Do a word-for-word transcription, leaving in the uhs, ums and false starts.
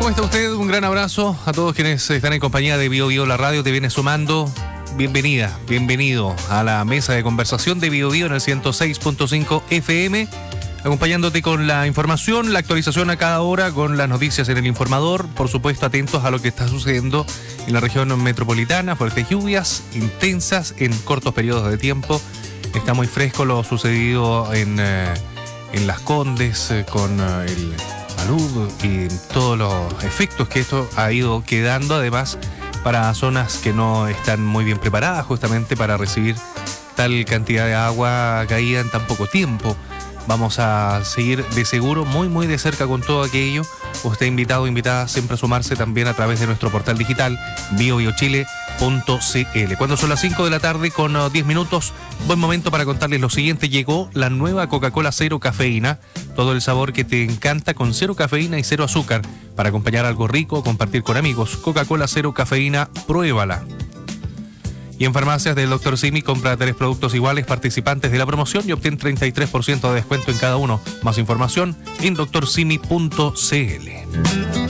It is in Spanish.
¿Cómo está usted? Un gran abrazo a todos quienes están en compañía de Bio Bio, la radio te viene sumando. Bienvenida, bienvenido a la mesa de conversación de Bio Bio en el ciento seis punto cinco F M, acompañándote con la información, la actualización a cada hora, con las noticias en el informador, por supuesto atentos a lo que está sucediendo en la región metropolitana, fuertes lluvias intensas en cortos periodos de tiempo. Está muy fresco lo sucedido en, eh, en Las Condes eh, con eh, el Salud y todos los efectos que esto ha ido quedando, además para zonas que no están muy bien preparadas justamente para recibir tal cantidad de agua caída en tan poco tiempo. Vamos a seguir de seguro muy muy de cerca con todo aquello. Usted invitado, invitada siempre a sumarse también a través de nuestro portal digital bio bio chile punto c l. Cuando son las cinco de la tarde con diez minutos, buen momento para contarles lo siguiente. Llegó la nueva Coca-Cola Cero Cafeína, todo el sabor que te encanta con cero cafeína y cero azúcar, para acompañar algo rico, compartir con amigos. Coca-Cola Cero Cafeína, pruébala. Y en farmacias del doctor Simi, compra tres productos iguales participantes de la promoción y obtén treinta y tres por ciento de descuento en cada uno. Más información en doctor simi punto c l.